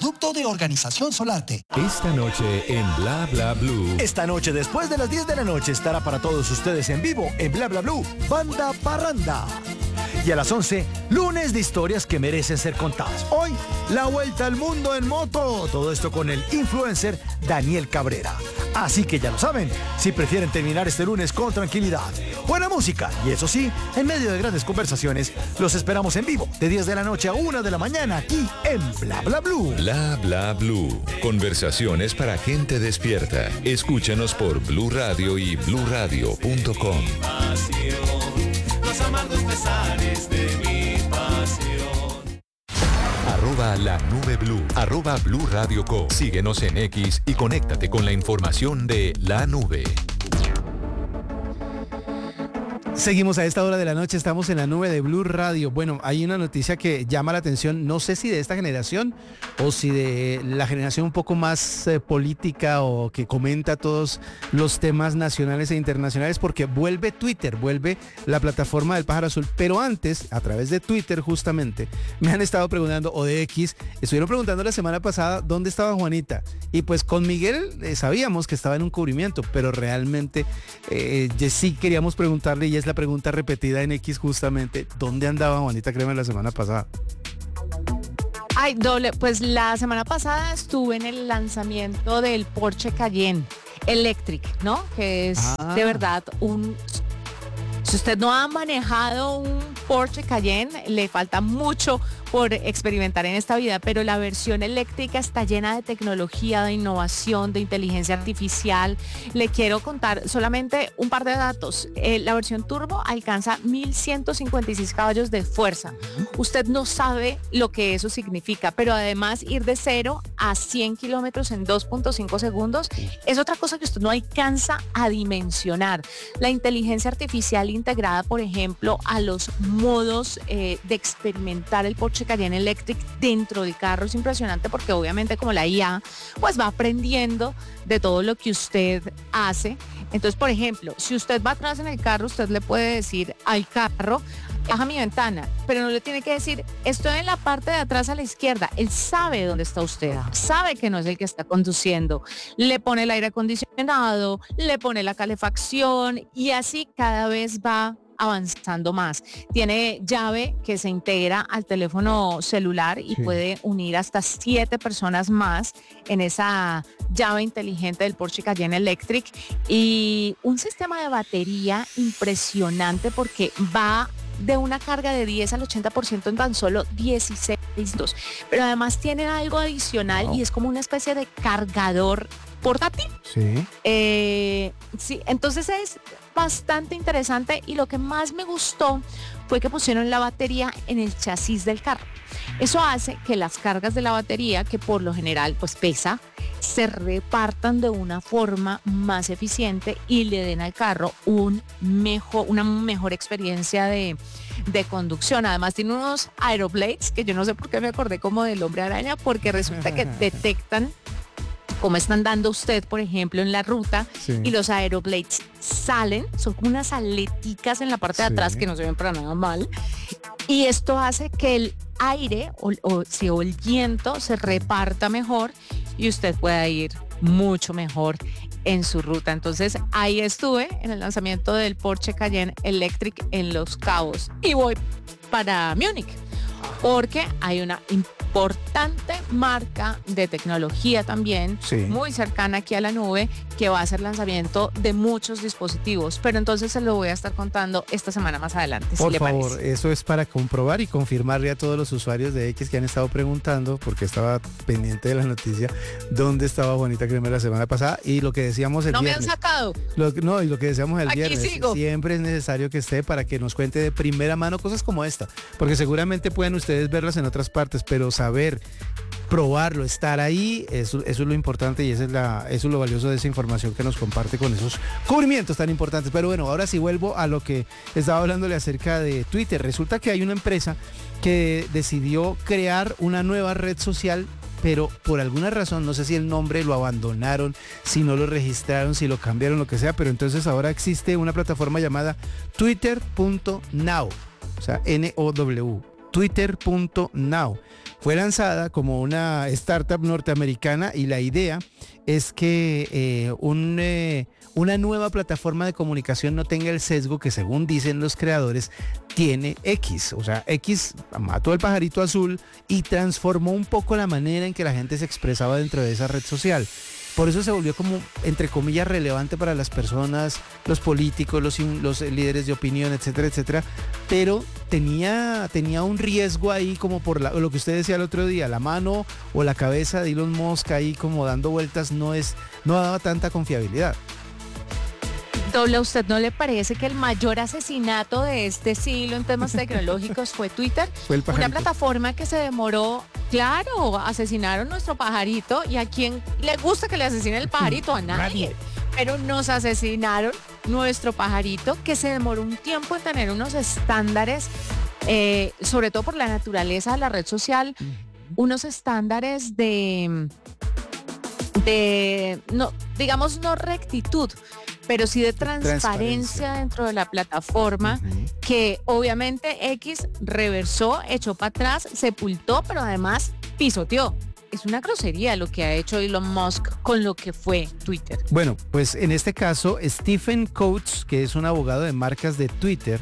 producto de Organización Solarte. Esta noche en Bla Bla Blue. Esta noche, después de las 10 de la noche, estará para todos ustedes en vivo en Bla Bla Blue, Banda Parranda. Y a las 11, lunes de historias que merecen ser contadas. Hoy, la vuelta al mundo en moto. Todo esto con el influencer Daniel Cabrera. Así que ya lo saben, si prefieren terminar este lunes con tranquilidad, buena música y eso sí, en medio de grandes conversaciones, los esperamos en vivo de 10 de la noche a 1 de la mañana aquí en Bla Bla Blue. Bla Bla Blue. Conversaciones para gente despierta. Escúchanos por Blue Radio y bluradio.com. Los amargos pesares de mi pasión. @lanubeblu, @Blue Radio Co. Síguenos en X y conéctate con la información de La Nube. Seguimos a esta hora de la noche, estamos en la nube de Blue Radio. Bueno, hay una noticia que llama la atención, no sé si de esta generación o si de la generación un poco más política o que comenta todos los temas nacionales e internacionales, porque vuelve Twitter, vuelve la plataforma del pájaro azul. Pero antes, a través de Twitter justamente, me han estado preguntando, o de X, estuvieron preguntando la semana pasada dónde estaba Juanita. Y pues con Miguel sabíamos que estaba en un cubrimiento, pero realmente sí queríamos preguntarle, y es la pregunta repetida en X justamente, ¿dónde andaba Juanita Crema la semana pasada? Ay, doble, pues la semana pasada estuve en el lanzamiento del Porsche Cayenne Electric, ¿no? Que es de verdad si usted no ha manejado un Porsche Cayenne, le falta mucho por experimentar en esta vida, pero la versión eléctrica está llena de tecnología, de innovación, de inteligencia artificial. Le quiero contar solamente un par de datos. La versión turbo alcanza 1156 caballos de fuerza. Usted no sabe lo que eso significa, pero además ir de 0 a 100 kilómetros en 2.5 segundos es otra cosa que usted no alcanza a dimensionar. La inteligencia artificial integrada, por ejemplo, a los modos de experimentar el Porsche Cayenne Electric dentro del carro es impresionante, porque obviamente como la IA pues va aprendiendo de todo lo que usted hace. Entonces, por ejemplo, si usted va atrás en el carro, usted le puede decir al carro, baja mi ventana, pero no le tiene que decir, estoy en la parte de atrás a la izquierda. Él sabe dónde está usted, sabe que no es el que está conduciendo. Le pone el aire acondicionado, le pone la calefacción y así cada vez va avanzando más. Tiene llave que se integra al teléfono celular y puede unir hasta 7 personas más en esa llave inteligente del Porsche Cayenne Electric, y un sistema de batería impresionante porque va de una carga de 10 al 80% en tan solo 16 minutos. Pero además tiene algo adicional y es como una especie de cargador portátil. Sí, entonces es bastante interesante, y lo que más me gustó fue que pusieron la batería en el chasis del carro. Eso hace que las cargas de la batería, que por lo general pues pesa, se repartan de una forma más eficiente y le den al carro una mejor experiencia de conducción. Además tiene unos aeroblades que yo no sé por qué me acordé como del Hombre Araña, porque resulta que detectan cómo está andando usted, por ejemplo, en la ruta, y los aeroblades salen, son como unas aleticas en la parte de atrás que no se ven para nada mal, y esto hace que el aire o el viento se reparta mejor y usted pueda ir mucho mejor en su ruta. Entonces ahí estuve en el lanzamiento del Porsche Cayenne Electric en Los Cabos, y voy para Múnich porque hay una importante marca de tecnología también, muy cercana aquí a la nube, que va a hacer lanzamiento de muchos dispositivos, pero entonces se lo voy a estar contando esta semana más adelante. Por favor, eso es para comprobar y confirmarle a todos los usuarios de X que han estado preguntando, porque estaba pendiente de la noticia, dónde estaba Juanita Crema la semana pasada, y lo que decíamos el viernes. No me han sacado. Y lo que decíamos el aquí viernes, sigo. Siempre es necesario que esté para que nos cuente de primera mano cosas como esta, porque seguramente pueden ustedes verlas en otras partes, pero saber, probarlo, estar ahí, eso es lo importante, y eso es lo valioso de esa información que nos comparte con esos cubrimientos tan importantes. Pero bueno, ahora sí vuelvo a lo que estaba hablándole acerca de Twitter. Resulta que hay una empresa que decidió crear una nueva red social, pero por alguna razón, no sé si el nombre lo abandonaron, si no lo registraron, si lo cambiaron, lo que sea, pero entonces ahora existe una plataforma llamada Twitter.now, o sea, NOW. Twitter.now. Fue lanzada como una startup norteamericana y la idea es que una nueva plataforma de comunicación no tenga el sesgo que, según dicen los creadores, tiene X. O sea, X mató al pajarito azul y transformó un poco la manera en que la gente se expresaba dentro de esa red social. Por eso se volvió como, entre comillas, relevante para las personas, los políticos, los líderes de opinión, etcétera, etcétera. Pero tenía un riesgo ahí, como por lo que usted decía el otro día, la mano o la cabeza de Elon Musk ahí como dando vueltas no daba tanta confiabilidad. Doble, ¿a usted no le parece que el mayor asesinato de este siglo en temas tecnológicos fue Twitter? Fue el pajarito. Una plataforma que se demoró, claro, asesinaron nuestro pajarito, y a quién le gusta que le asesinen el pajarito, a nadie. Pero nos asesinaron nuestro pajarito, que se demoró un tiempo en tener unos estándares, sobre todo por la naturaleza de la red social, unos estándares de no, digamos, no rectitud, pero sí de transparencia dentro de la plataforma, que obviamente X reversó, echó para atrás, sepultó, pero además pisoteó. Es una grosería lo que ha hecho Elon Musk con lo que fue Twitter. Bueno, pues en este caso, Stephen Coates, que es un abogado de marcas de Twitter,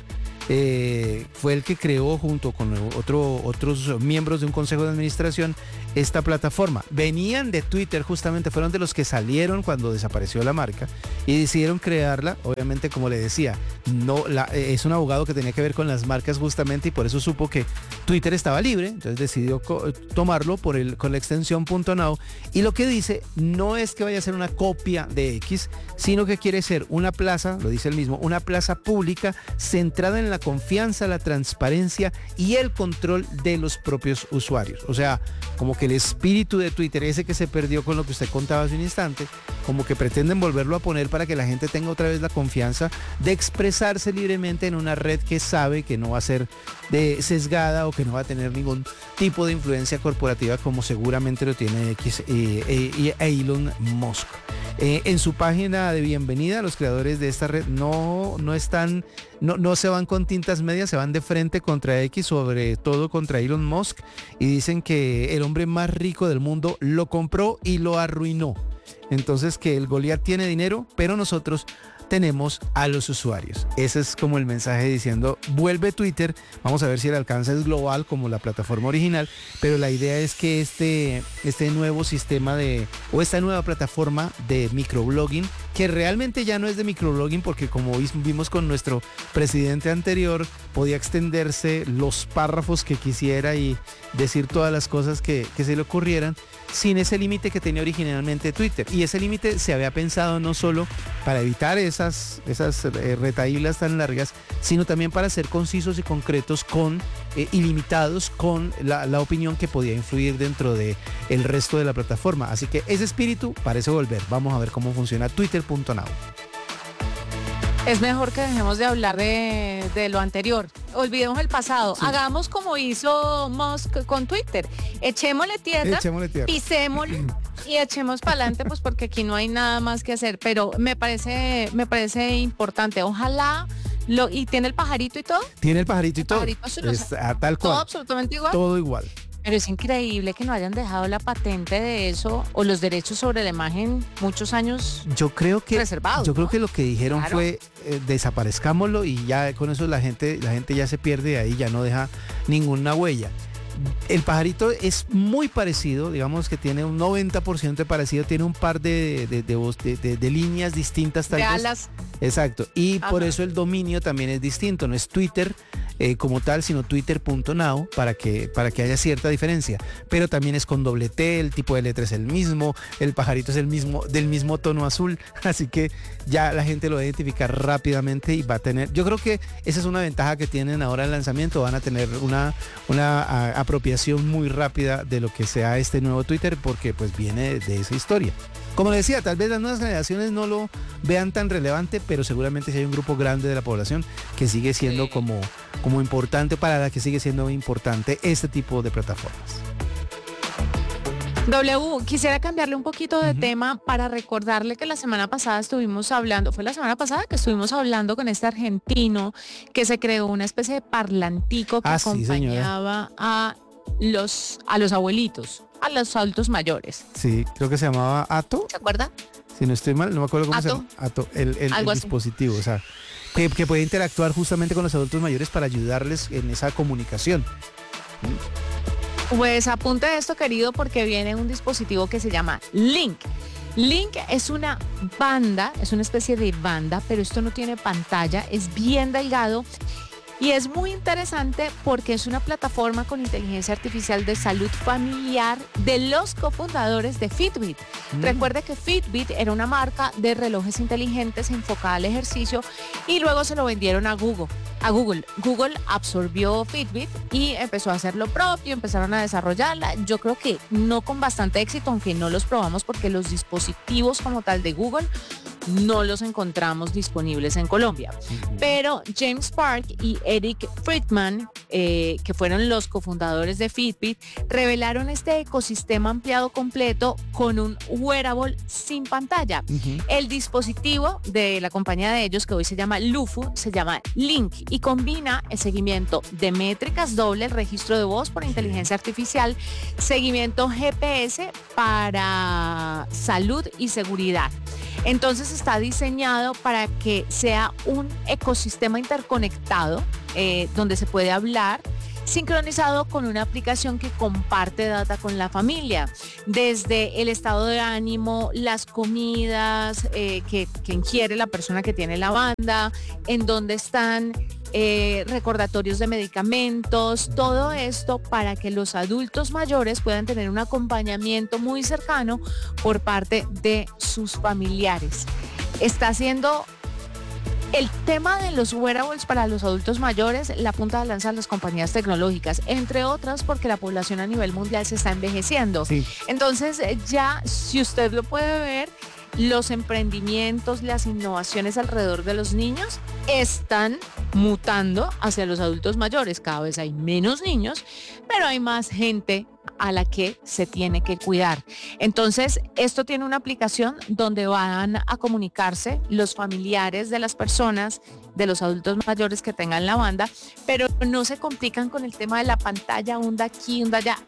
fue el que creó, junto con otros miembros de un consejo de administración, esta plataforma. Venían de Twitter, justamente fueron de los que salieron cuando desapareció la marca y decidieron crearla. Obviamente, como le decía, es un abogado que tenía que ver con las marcas justamente, y por eso supo que Twitter estaba libre, entonces decidió tomarlo con la extensión .now, y lo que dice no es que vaya a ser una copia de X, sino que quiere ser una plaza, lo dice él mismo, una plaza pública centrada en la confianza, la transparencia y el control de los propios usuarios. O sea, como que el espíritu de Twitter, ese que se perdió con lo que usted contaba hace un instante, como que pretenden volverlo a poner para que la gente tenga otra vez la confianza de expresarse libremente en una red que sabe que no va a ser sesgada o que no va a tener ningún tipo de influencia corporativa, como seguramente lo tiene X y Elon Musk. En su página de bienvenida, los creadores de esta red no se van con tintas medias, se van de frente contra X, sobre todo contra Elon Musk, y dicen que el hombre más rico del mundo lo compró y lo arruinó. Entonces, que el Goliat tiene dinero, pero nosotros tenemos a los usuarios. Ese es como el mensaje diciendo, vuelve Twitter, vamos a ver si el alcance es global como la plataforma original, pero la idea es que este nuevo sistema o esta nueva plataforma de microblogging, que realmente ya no es de microblogging, porque como vimos con nuestro presidente anterior, podía extenderse los párrafos que quisiera y decir todas las cosas que se le ocurrieran, sin ese límite que tenía originalmente Twitter. Y ese límite se había pensado no solo para evitar esas retaílas tan largas, sino también para ser concisos y concretos y limitados con la opinión que podía influir dentro de el resto de la plataforma. Así que ese espíritu parece volver. Vamos a ver cómo funciona Twitter.now. Es mejor que dejemos de hablar de lo anterior. Olvidemos el pasado. Sí. Hagamos como hizo Musk con Twitter. Echémosle tierra. Pisémosle y echemos para adelante, pues, porque aquí no hay nada más que hacer. Pero me parece importante. Ojalá y tiene el pajarito y todo. Tiene el pajarito y todo. Tal cual. Todo absolutamente igual. Todo igual. Pero es increíble que no hayan dejado la patente de eso o los derechos sobre la imagen muchos años reservados. Yo creo que lo que dijeron fue desaparezcámoslo, y ya con eso la gente ya se pierde de ahí, ya no deja ninguna huella. El pajarito es muy parecido, digamos que tiene un 90% de parecido, tiene un par de líneas distintas tal vez. Alas. Exacto, y por eso el dominio también es distinto, no es Twitter como tal, sino Twitter.now, para que haya cierta diferencia, pero también es con doble T, el tipo de letra es el mismo, el pajarito es el mismo, del mismo tono azul, así que ya la gente lo va a identificar rápidamente y va a tener, yo creo que esa es una ventaja que tienen ahora el lanzamiento, van a tener una apropiación muy rápida de lo que sea este nuevo Twitter, porque pues viene de esa historia. Como decía, tal vez las nuevas generaciones no lo vean tan relevante, pero seguramente sí hay un grupo grande de la población que sigue siendo como importante, para la que sigue siendo importante este tipo de plataformas. W, quisiera cambiarle un poquito de tema para recordarle que la semana pasada estuvimos hablando con este argentino que se creó una especie de parlantico que acompañaba a a los abuelitos, a los adultos mayores. Sí, creo que se llamaba Ato. ¿Se acuerdan? Si no estoy mal, no me acuerdo cómo se Ato. llama. Ato, el Algo así. dispositivo, o sea, que puede interactuar justamente con los adultos mayores para ayudarles en esa comunicación. Pues apunte esto, querido, porque viene un dispositivo que se llama Link. Link es una banda, es una especie de banda, pero esto no tiene pantalla, es bien delgado y es muy interesante porque es una plataforma con inteligencia artificial de salud familiar de los cofundadores de Fitbit. Recuerde que Fitbit era una marca de relojes inteligentes enfocada al ejercicio y luego se lo vendieron a Google. Google absorbió Fitbit y empezó a hacer lo propio, empezaron a desarrollarla. Yo creo que no con bastante éxito, aunque no los probamos porque los dispositivos como tal de Google no los encontramos disponibles en Colombia. Pero James Park y Eric Friedman, que fueron los cofundadores de Fitbit, revelaron este ecosistema ampliado completo con un wearable sin pantalla. El dispositivo de la compañía de ellos, que hoy se llama Lufu, se llama Link y combina el seguimiento de métricas doble, el registro de voz por inteligencia artificial, seguimiento GPS para salud y seguridad. Entonces está diseñado para que sea un ecosistema interconectado donde se puede hablar, sincronizado con una aplicación que comparte data con la familia, desde el estado de ánimo, las comidas que ingiere la persona que tiene la banda, en dónde están, recordatorios de medicamentos, todo esto para que los adultos mayores puedan tener un acompañamiento muy cercano por parte de sus familiares. Está haciendo el tema de los wearables para los adultos mayores la punta de lanza de las compañías tecnológicas, entre otras porque la población a nivel mundial se está envejeciendo. Sí. Entonces ya, si usted lo puede ver, los emprendimientos, las innovaciones alrededor de los niños están mutando hacia los adultos mayores. Cada vez hay menos niños, pero hay más gente a la que se tiene que cuidar. Entonces, esto tiene una aplicación donde van a comunicarse los familiares de las personas, de los adultos mayores que tengan la banda, pero no se complican con el tema de la pantalla, onda aquí, onda allá.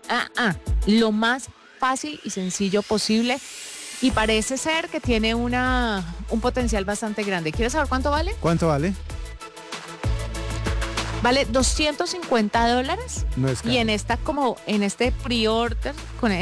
Lo más fácil y sencillo posible. Y parece ser que tiene un potencial bastante grande. ¿Quieres saber cuánto vale? ¿Cuánto vale? Vale $250. No es caro. Y en este pre-order,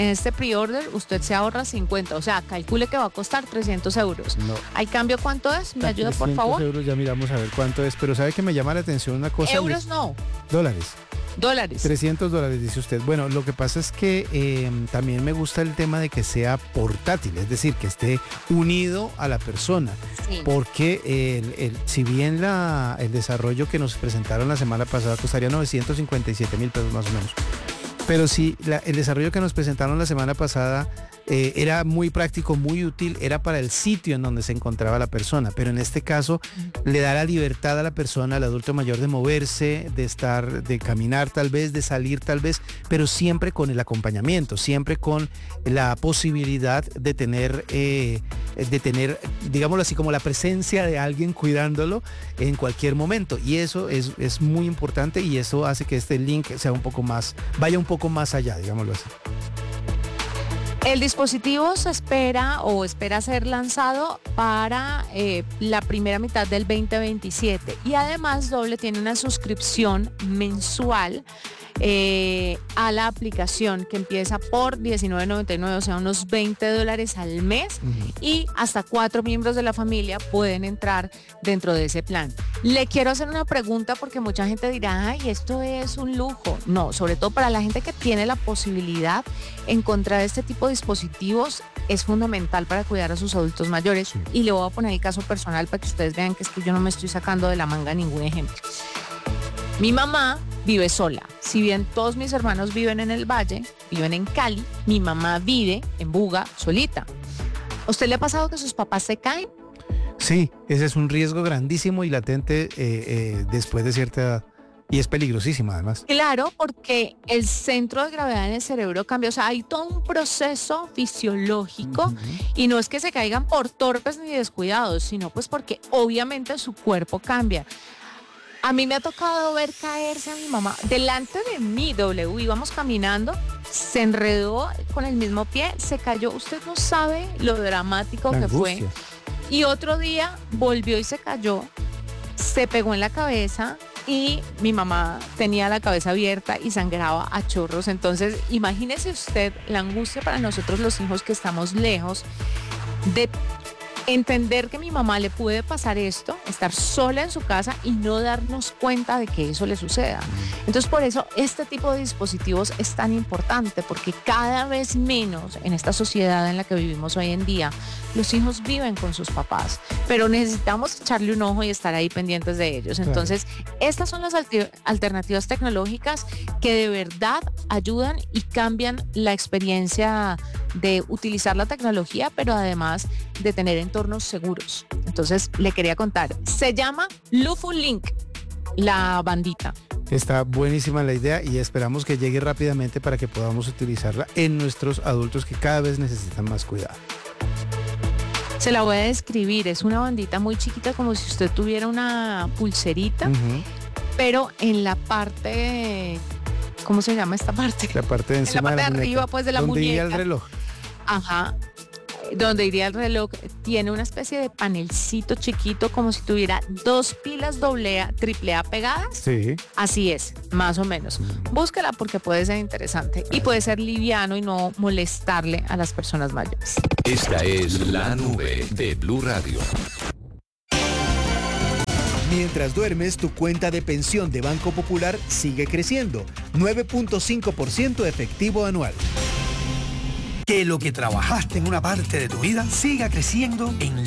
usted se ahorra 50. O sea, calcule que va a costar 300 euros. No. ¿Al cambio cuánto es? ¿Me ayuda, por favor? euros, ya miramos a ver cuánto es. Pero ¿sabe que me llama la atención una cosa? Euros no, Dólares. dólares. $300, dice usted. Bueno, lo que pasa es que también me gusta el tema de que sea portátil, es decir, que esté unido a la persona. Sí. Porque si bien el desarrollo que nos presentaron la semana pasada costaría 957,000 pesos más o menos, pero sí, el desarrollo que nos presentaron la semana pasada era muy práctico, muy útil, era para el sitio en donde se encontraba la persona, pero en este caso le da la libertad a la persona, al adulto mayor, de moverse, de caminar tal vez, de salir tal vez, pero siempre con el acompañamiento, siempre con la posibilidad de tener, digámoslo así, como la presencia de alguien cuidándolo en cualquier momento, y eso es muy importante, y eso hace que este link sea vaya un poco más allá, digámoslo así. El dispositivo se espera ser lanzado para la primera mitad del 2027 y además Doble tiene una suscripción mensual a la aplicación que empieza por $19.99, o sea, unos $20 al mes, y hasta 4 miembros de la familia pueden entrar dentro de ese plan. Le quiero hacer una pregunta porque mucha gente dirá, ay, esto es un lujo. No, sobre todo para la gente que tiene la posibilidad, encontrar este tipo de dispositivos es fundamental para cuidar a sus adultos mayores. Sí. Y le voy a poner el caso personal para que ustedes vean que es que yo no me estoy sacando de la manga ningún ejemplo. Mi mamá vive sola. Si bien todos mis hermanos viven en el Valle, viven en Cali, mi mamá vive en Buga solita. ¿A usted le ha pasado que sus papás se caen? Sí, ese es un riesgo grandísimo y latente después de cierta edad. Y es peligrosísima además. Claro, porque el centro de gravedad en el cerebro cambia. O sea, hay todo un proceso fisiológico y no es que se caigan por torpes ni descuidados, sino pues porque obviamente su cuerpo cambia. A mí me ha tocado ver caerse a mi mamá. Delante de mí, íbamos caminando, se enredó con el mismo pie, se cayó. Usted no sabe lo dramático La que fue. angustia. Y otro día volvió y se cayó, se pegó en la cabeza y mi mamá tenía la cabeza abierta y sangraba a chorros. Entonces, imagínese usted la angustia para nosotros los hijos que estamos lejos de entender que a mi mamá le puede pasar esto, estar sola en su casa y no darnos cuenta de que eso le suceda. Entonces, por eso este tipo de dispositivos es tan importante, porque cada vez menos en esta sociedad en la que vivimos hoy en día, los hijos viven con sus papás, pero necesitamos echarle un ojo y estar ahí pendientes de ellos. Entonces, estas son las alternativas tecnológicas que de verdad ayudan y cambian la experiencia de utilizar la tecnología, pero además de tener entornos seguros. Entonces, le quería contar, se llama Lufu Link, la bandita. Está buenísima la idea y esperamos que llegue rápidamente para que podamos utilizarla en nuestros adultos que cada vez necesitan más cuidado. Se la voy a describir, es una bandita muy chiquita, como si usted tuviera una pulserita, pero en la parte, ¿cómo se llama esta parte? La parte de encima en la parte de la arriba, pues, de la donde muñeca. iría el reloj. Ajá, donde iría el reloj, tiene una especie de panelcito chiquito, como si tuviera 2 pilas AA, AAA pegadas. Sí. Así es, más o menos. Búsquela porque puede ser interesante y puede ser liviano y no molestarle a las personas mayores. Esta es la nube de Blue Radio. Mientras duermes, tu cuenta de pensión de Banco Popular sigue creciendo, 9.5% efectivo anual. Que lo que trabajaste en una parte de tu vida siga creciendo en